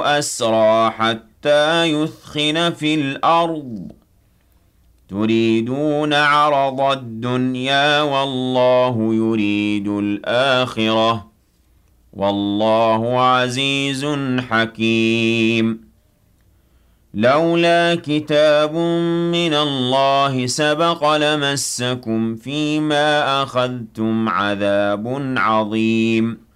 أسرى حتى يثخن في الأرض تريدون عرض الدنيا والله يريد الآخرة والله عزيز حكيم لولا كتاب من الله سبق لمسكم فيما أخذتم عذاب عظيم